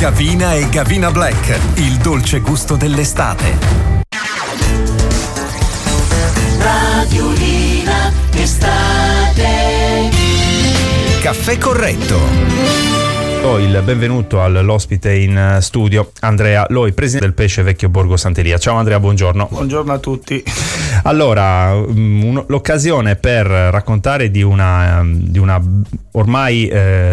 Gavina e Gavina Black, il dolce gusto dell'estate. Radiolina estate. Caffè corretto. Il benvenuto all'ospite in studio, Andrea Loi, presidente del Pesce Vecchio Borgo Santelia. Ciao Andrea, buongiorno. Buongiorno a tutti. Allora, l'occasione per raccontare di una ormai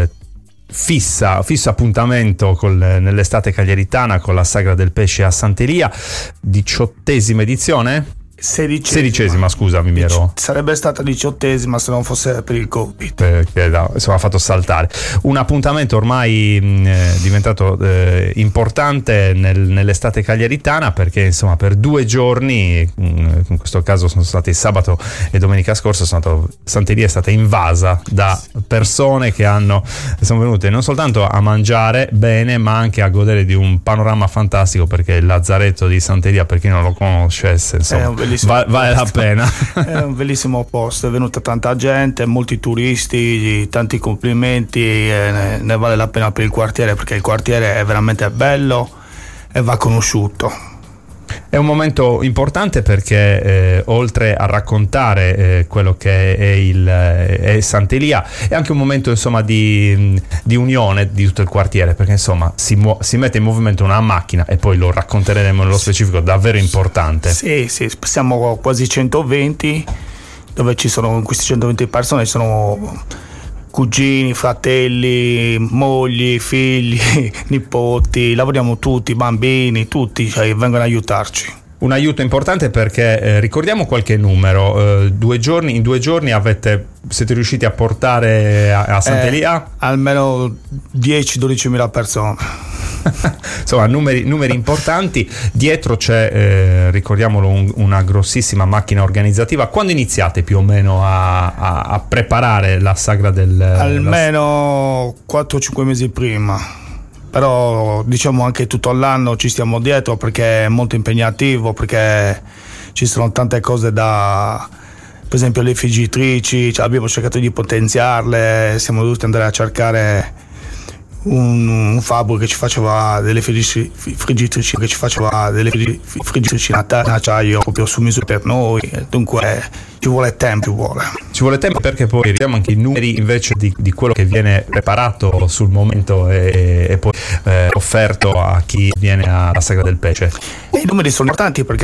fisso appuntamento nell'estate cagliaritana con la Sagra del Pesce a Santelia, 18ª edizione? 16ª, scusami, mi ero... Sarebbe stata 18ª se non fosse per il Covid. Che insomma ha fatto saltare. Un appuntamento ormai diventato importante nell'estate cagliaritana, perché insomma per 2 giorni, in questo caso sono stati sabato e domenica scorsa, Santelia è stata invasa da persone che sono venute non soltanto a mangiare bene, ma anche a godere di un panorama fantastico, perché il Lazzaretto di Santelia, per chi non lo conoscesse, insomma, vale la pena. È un bellissimo posto, è venuta tanta gente, molti turisti, tanti complimenti, ne vale la pena per il quartiere, perché il quartiere è veramente bello e va conosciuto. È un momento importante perché oltre a raccontare quello che è Santelia, è anche un momento insomma di unione di tutto il quartiere, perché insomma si mette in movimento una macchina, e poi lo racconteremo nello specifico, davvero importante. Sì, siamo quasi 120, dove ci sono, in questi 120 persone ci sono cugini, fratelli, mogli, figli, nipoti, lavoriamo tutti, bambini, tutti, cioè, vengono a aiutarci. Un aiuto importante perché ricordiamo qualche numero. In 2 giorni siete riusciti a portare a Santelia almeno 10-12 mila persone. Insomma, numeri importanti. Dietro c'è, ricordiamolo, una grossissima macchina organizzativa. Quando iniziate più o meno a preparare la Sagra almeno 4-5 mesi prima, però diciamo anche tutto l'anno ci stiamo dietro, perché è molto impegnativo, perché ci sono tante cose per esempio le friggitrici, abbiamo cercato di potenziarle, siamo dovuti andare a cercare un fabbro che ci faceva delle friggitrici in acciaio proprio su misura per noi, dunque ci vuole tempo perché poi vediamo anche i numeri invece di quello che viene preparato sul momento e poi offerto a chi viene alla Sagra del Pesce. I numeri sono importanti perché